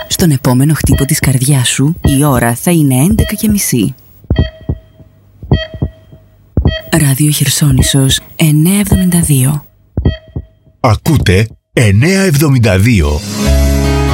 Στον επόμενο χτύπο της καρδιάς σου η ώρα θα είναι 11:30. Ράδιο Χερσόνησος 972. Ακούτε 972.